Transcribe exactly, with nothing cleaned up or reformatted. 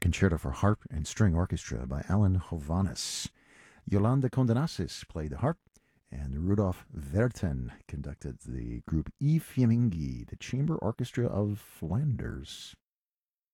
Concerto for Harp and String Orchestra by Alan Hovhaness. Yolanda Condenasis played the harp, and Rudolf Verten conducted the group E. Fiammingi, the Chamber Orchestra of Flanders.